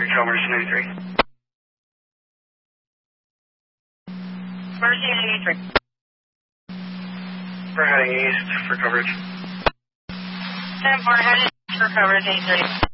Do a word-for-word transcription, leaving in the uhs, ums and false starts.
Emergency ninety-three. Emergency ninety-three. We're heading east for coverage. ten four, headed for coverage, eighty-three.